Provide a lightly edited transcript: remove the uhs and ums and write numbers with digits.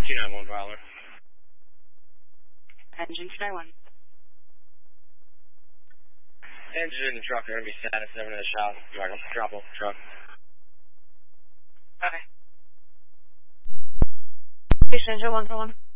291 Prowler. Engine 291. Engine and truck are going to be status 7 in the shop. Drop off the truck. Okay. Station Angel 141.